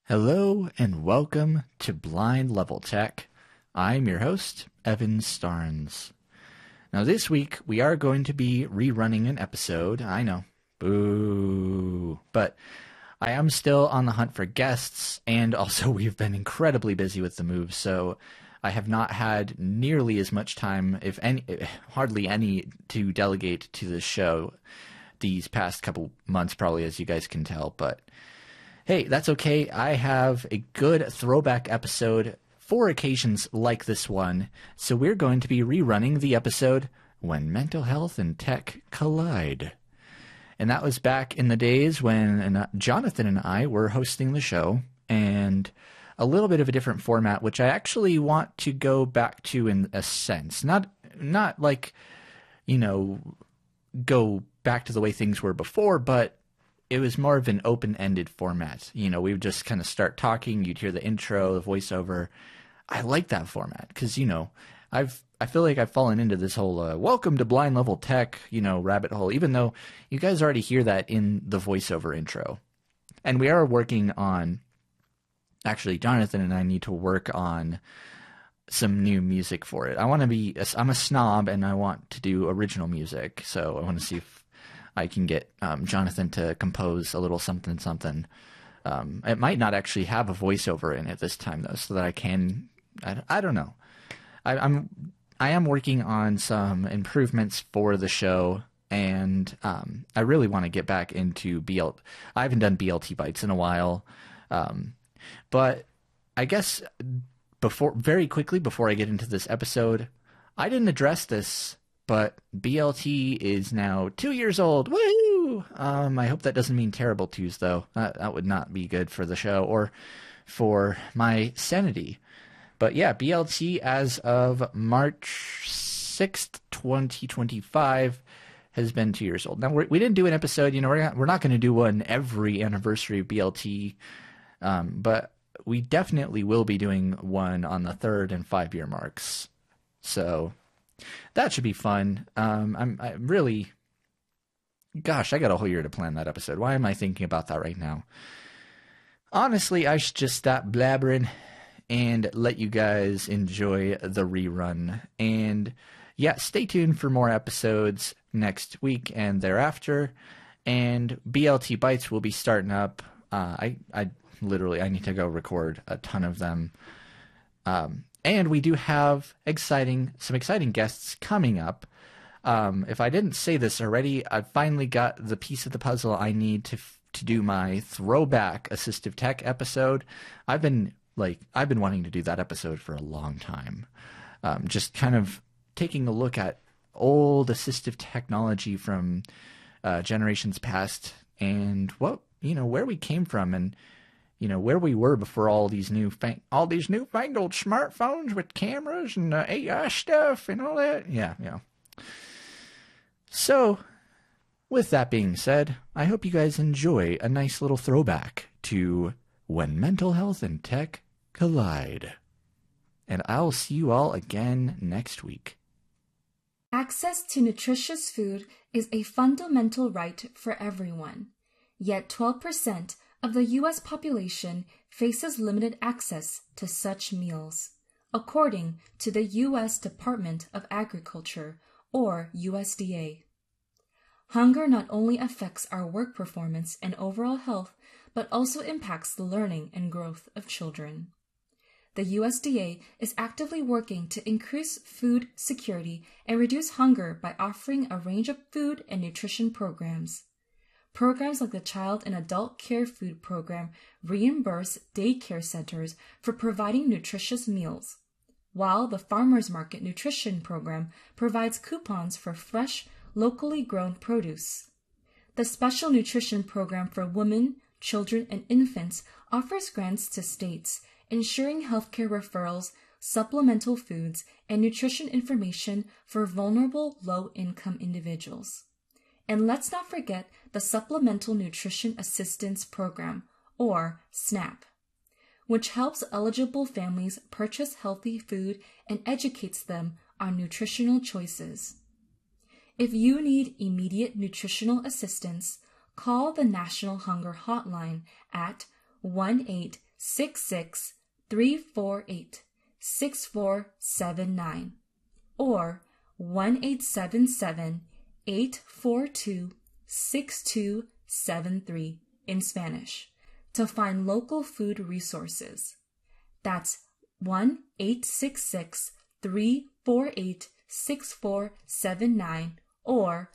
Hello and welcome to Blind Level Tech. I'm your host, Evan Starnes. Now this week we are going to be rerunning an episode. I know, boo, but I am still on the hunt for guests, and also we've been incredibly busy with the move, so I have not had nearly as much time, if any, hardly any, to delegate to the show these past couple months, probably, as you guys can tell, but hey, that's okay. I have a good throwback episode for occasions like this one, so we're going to be rerunning the episode When Mental Health and Tech Collide. And that was back in the days when Jonathan and I were hosting the show, and a little bit of a different format, which I actually want to go back to in a sense. Not like, go back to the way things were before, but it was more of an open-ended format. We would just kind of start talking. You'd hear the intro, the voiceover. I like that format because, I feel like I've fallen into this whole welcome to Blind Level Tech, rabbit hole, even though you guys already hear that in the voiceover intro. And we are working on, actually, Jonathan and I need to work on some new music for it. I'm a snob and I want to do original music. So I want to see if I can get Jonathan to compose a little something. It might not actually have a voiceover in it this time though, so that I can, I don't know. I am working on some improvements for the show, and I really want to get back into I haven't done BLT Bites in a while, but I guess very quickly before I get into this episode, I didn't address this, but BLT is now 2 years old. Woo! I hope that doesn't mean terrible twos, though. That would not be good for the show or for my sanity. But yeah, BLT as of March 6th, 2025 has been 2 years old. Now, we didn't do an episode, we're not going to do one every anniversary of BLT, but we definitely will be doing one on the 3rd and 5-year marks. So that should be fun. I really, gosh, I got a whole year to plan that episode. Why am I thinking about that right now? Honestly, I should just stop blabbering and let you guys enjoy the rerun. And yeah, stay tuned for more episodes next week and thereafter. And BLT Bites will be starting up. I need to go record a ton of them. And we do have some exciting guests coming up. If I didn't say this already, I finally got the piece of the puzzle I need to do my throwback assistive tech episode. I've been wanting to do that episode for a long time. Just kind of taking a look at old assistive technology from generations past and where we came from and where we were before all these newfangled smartphones with cameras and AI stuff and all that. Yeah. So, with that being said, I hope you guys enjoy a nice little throwback to When Mental Health and Tech Collide. And I'll see you all again next week. Access to nutritious food is a fundamental right for everyone. Yet 12% of the U.S. population faces limited access to such meals, according to the U.S. Department of Agriculture, or USDA. Hunger not only affects our work performance and overall health, but also impacts the learning and growth of children. The USDA is actively working to increase food security and reduce hunger by offering a range of food and nutrition programs. Programs like the Child and Adult Care Food Program reimburse daycare centers for providing nutritious meals, while the Farmers Market Nutrition Program provides coupons for fresh, locally grown produce. The Special Nutrition Program for Women, Children, and Infants offers grants to states, ensuring healthcare referrals, supplemental foods, and nutrition information for vulnerable low-income individuals. And let's not forget the Supplemental Nutrition Assistance Program, or SNAP, which helps eligible families purchase healthy food and educates them on nutritional choices. If you need immediate nutritional assistance, call the National Hunger Hotline at 1-800 1-866-348-6479 or 1-877-842-6273 in Spanish to find local food resources. That's 1-866-348-6479 or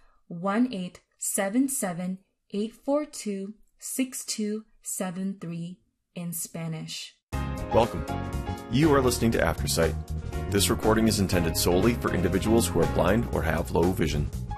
1-877-842-6273 in Spanish. Welcome. You are listening to Aftersight. This recording is intended solely for individuals who are blind or have low vision.